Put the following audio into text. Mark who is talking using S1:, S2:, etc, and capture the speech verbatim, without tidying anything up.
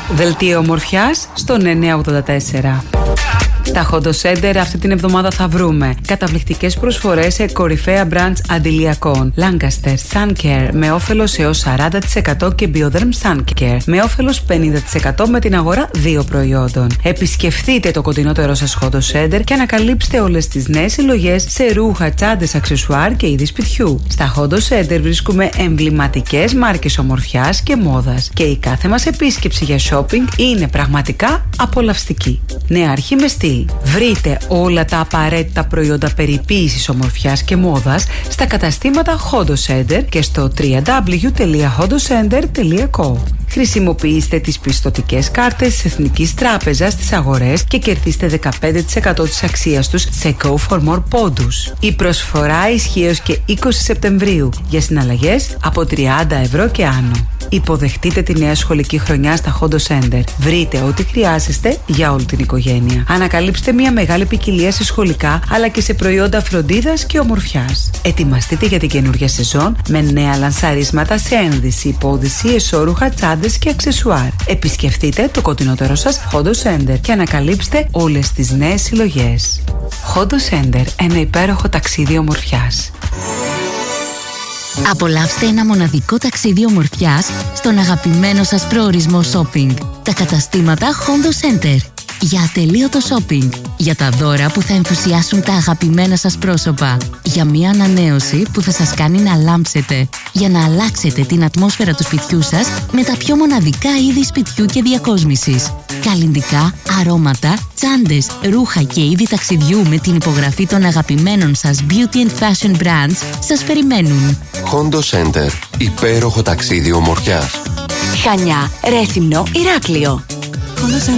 S1: Δελτίο ομορφιάς στον εννιά ογδόντα τέσσερα. Στα Hondo Center αυτή την εβδομάδα θα βρούμε καταπληκτικές προσφορές σε κορυφαία brands αντιλιακών. Lancaster Sun Care με όφελος έως σαράντα τοις εκατό και Bioderm Sun Care με όφελος πενήντα τοις εκατό με την αγορά δύο προϊόντων. Επισκεφτείτε το κοντινότερό σας Hondo Center και ανακαλύψτε όλες τις νέες συλλογές σε ρούχα, τσάντες, αξεσουάρ και είδη σπιτιού. Στα Hondo Center βρίσκουμε εμβληματικές μάρκες ομορφιάς και μόδας και η κάθε μας επίσκεψη για shopping είναι πραγματικά απολαυστική. Νεάρχη με στυλ. Βρείτε όλα τα απαραίτητα προϊόντα περιποίησης ομορφιάς και μόδας στα καταστήματα Hondo Center και στο double-u double-u double-u τελεία hondo center τελεία co. Χρησιμοποιήστε τις πιστωτικές κάρτες της Εθνικής Τράπεζας στις αγορές και κερδίστε δεκαπέντε τοις εκατό της αξίας τους σε Go for More πόντους. Η προσφορά ισχύει έως και είκοσι Σεπτεμβρίου για συναλλαγές από τριάντα ευρώ και άνω. Υποδεχτείτε τη νέα σχολική χρονιά στα Hondo Center. Βρείτε ό,τι χρειάζεστε για όλη την οικογένεια. Ανακαλύψτε μια μεγάλη ποικιλία σε σχολικά αλλά και σε προϊόντα φροντίδας και ομορφιάς. Ετοιμαστείτε για την καινούργια σεζόν με νέα λανσαρίσματα σε ένδυση, υπόδυση, εσώρουχα, τσάντες και αξεσουάρ. Επισκεφτείτε το κοντινότερό σας Hondo Center και ανακαλύψτε όλες τις νέες συλλογές. Hondo Center, ένα υπέροχο ταξίδι ομορφιάς.
S2: Απολαύστε ένα μοναδικό ταξίδι ομορφιάς στον αγαπημένο σας προορισμό shopping. Τα καταστήματα Hondo Center. Για ατελείωτο shopping. Για τα δώρα που θα ενθουσιάσουν τα αγαπημένα σας πρόσωπα. Για μια ανανέωση που θα σας κάνει να λάμψετε. Για να αλλάξετε την ατμόσφαιρα του σπιτιού σας με τα πιο μοναδικά είδη σπιτιού και διακόσμησης. Καλλυντικά, αρώματα, τσάντες, ρούχα και είδη ταξιδιού με την υπογραφή των αγαπημένων σας beauty and fashion brands σας περιμένουν.
S3: Hondo Center. Υπέροχο ταξίδι ομορφιάς.
S2: Χανιά, Ρέθυμνο, Ηράκλειο.